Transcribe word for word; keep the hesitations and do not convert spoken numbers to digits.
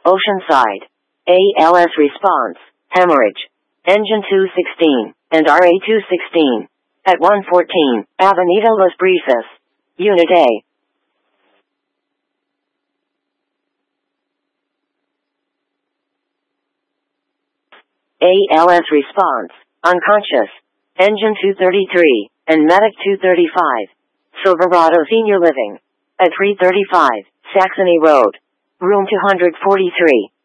Oceanside. A L S response, hemorrhage. Engine two sixteen, and R A two sixteen. At one fourteen, Avenida Las Brisas. Unit A. A L S response, unconscious. Engine two thirty-three, and Medic two thirty-five. Silverado Senior Living. At three thirty-five, Saxony Road. Room two forty-three.